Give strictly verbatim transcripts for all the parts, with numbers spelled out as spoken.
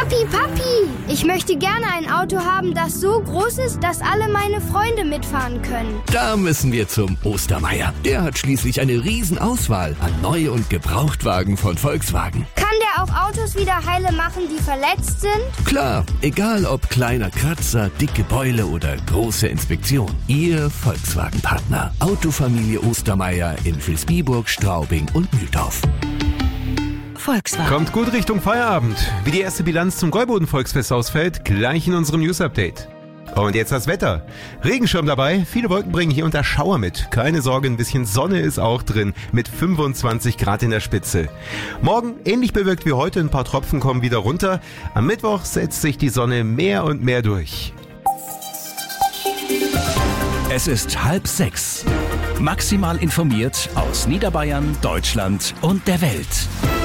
Papi, Papi, ich möchte gerne ein Auto haben, das so groß ist, dass alle meine Freunde mitfahren können. Da müssen wir zum Ostermeier. Der hat schließlich eine Riesenauswahl an Neu- und Gebrauchtwagen von Volkswagen. Kann der auch Autos wieder heile machen, die verletzt sind? Klar, egal ob kleiner Kratzer, dicke Beule oder große Inspektion. Ihr Volkswagen-Partner. Autofamilie Ostermeier in Vilsbiburg, Straubing und Mühldorf. Volkswagen. Kommt gut Richtung Feierabend. Wie die erste Bilanz zum Gäuboden-Volksfest ausfällt, gleich in unserem News-Update. Und jetzt das Wetter. Regenschirm dabei, viele Wolken bringen hier und da Schauer mit. Keine Sorge, ein bisschen Sonne ist auch drin, mit fünfundzwanzig Grad in der Spitze. Morgen ähnlich bewölkt wie heute, ein paar Tropfen kommen wieder runter. Am Mittwoch setzt sich die Sonne mehr und mehr durch. Es ist halb sechs. Maximal informiert aus Niederbayern, Deutschland und der Welt.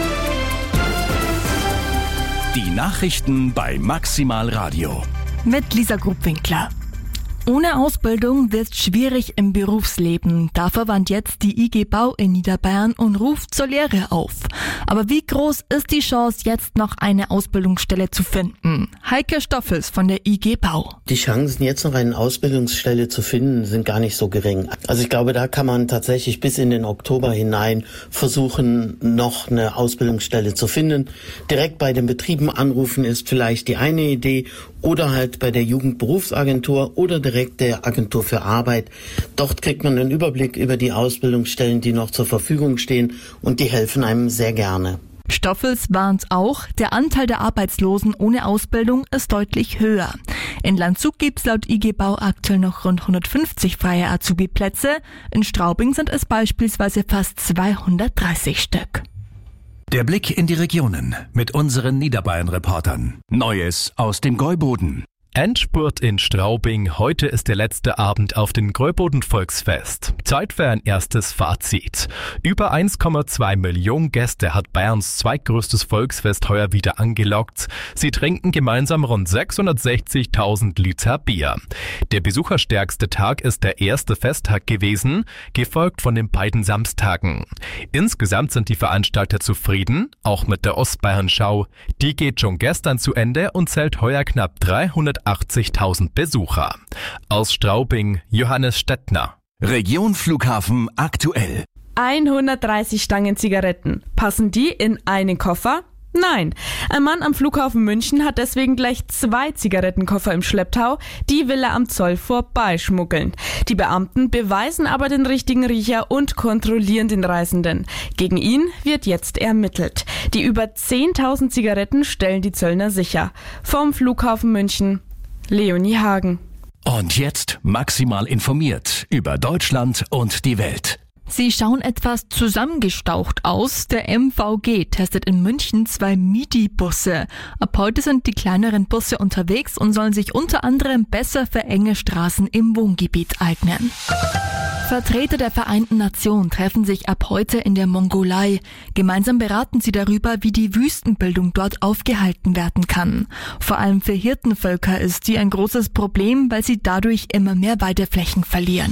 Die Nachrichten bei Maximal Radio. Mit Lisa Grubwinkler. Ohne Ausbildung wird's schwierig im Berufsleben. Dafür warnt jetzt die I G Bau in Niederbayern und ruft zur Lehre auf. Aber wie groß ist die Chance, jetzt noch eine Ausbildungsstelle zu finden? Heike Stoffels von der I G Bau. Die Chancen, jetzt noch eine Ausbildungsstelle zu finden, sind gar nicht so gering. Also ich glaube, da kann man tatsächlich bis in den Oktober hinein versuchen, noch eine Ausbildungsstelle zu finden. Direkt bei den Betrieben anrufen ist vielleicht die eine Idee oder halt bei der Jugendberufsagentur oder direkt der Agentur für Arbeit. Dort kriegt man einen Überblick über die Ausbildungsstellen, die noch zur Verfügung stehen, und die helfen einem sehr gerne. Stoffels warnt auch, der Anteil der Arbeitslosen ohne Ausbildung ist deutlich höher. In Landshut gibt's laut I G Bau aktuell noch rund hundertfünfzig freie Azubi-Plätze. In Straubing sind es beispielsweise fast zweihundertdreißig Stück. Der Blick in die Regionen mit unseren Niederbayern-Reportern. Neues aus dem Gäuboden. Endspurt in Straubing. Heute ist der letzte Abend auf dem Gäuboden-Volksfest. Zeit für ein erstes Fazit. Über eins Komma zwei Millionen Gäste hat Bayerns zweitgrößtes Volksfest heuer wieder angelockt. Sie trinken gemeinsam rund sechshundertsechzigtausend Liter Bier. Der besucherstärkste Tag ist der erste Festtag gewesen, gefolgt von den beiden Samstagen. Insgesamt sind die Veranstalter zufrieden, auch mit der Ostbayern-Schau. Die geht schon gestern zu Ende und zählt heuer knapp dreihundertachtzigtausend Besucher. Aus Straubing, Johannes Stettner. Region Flughafen aktuell. hundertdreißig Stangen Zigaretten. Passen die in einen Koffer? Nein. Ein Mann am Flughafen München hat deswegen gleich zwei Zigarettenkoffer im Schlepptau. Die will er am Zoll vorbeischmuggeln. Die Beamten beweisen aber den richtigen Riecher und kontrollieren den Reisenden. Gegen ihn wird jetzt ermittelt. Die über zehntausend Zigaretten stellen die Zöllner sicher. Vom Flughafen München, Leonie Hagen. Und jetzt maximal informiert über Deutschland und die Welt. Sie schauen etwas zusammengestaucht aus. Der M V G testet in München zwei Midi-Busse. Ab heute sind die kleineren Busse unterwegs und sollen sich unter anderem besser für enge Straßen im Wohngebiet eignen. Vertreter der Vereinten Nationen treffen sich ab heute in der Mongolei. Gemeinsam beraten sie darüber, wie die Wüstenbildung dort aufgehalten werden kann. Vor allem für Hirtenvölker ist die ein großes Problem, weil sie dadurch immer mehr Weideflächen verlieren.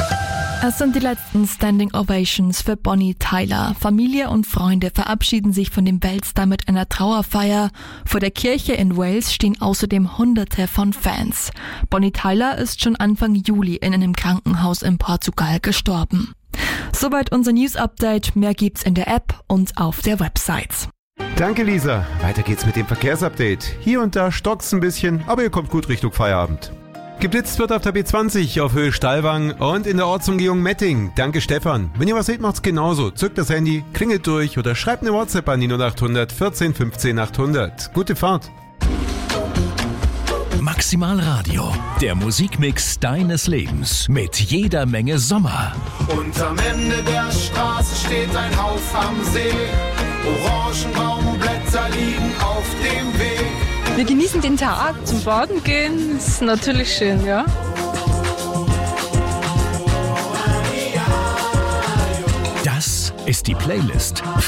Es sind die letzten Standing Ovations für Bonnie Tyler. Familie und Freunde verabschieden sich von dem Weltstar mit einer Trauerfeier. Vor der Kirche in Wales stehen außerdem Hunderte von Fans. Bonnie Tyler ist schon Anfang Juli in einem Krankenhaus in Portugal gestorben. Soweit unser News-Update. Mehr gibt's in der App und auf der Website. Danke, Lisa. Weiter geht's mit dem Verkehrsupdate. Hier und da stockt's ein bisschen, aber ihr kommt gut Richtung Feierabend. Geblitzt wird auf der B zwanzig auf Höhe Stallwang und in der Ortsumgehung Metting. Danke, Stefan. Wenn ihr was seht, macht's genauso. Zückt das Handy, klingelt durch oder schreibt eine WhatsApp an die null acht hundert vierzehn fünfzehn achthundert. Gute Fahrt. Maximal Radio, der Musikmix deines Lebens mit jeder Menge Sommer. Und am Ende der Straße steht ein Haus am See. Orangenbaumblätter liegen auf dem Weg. Wir genießen den Tag, zum Baden gehen, ist natürlich schön, ja. Das ist die Playlist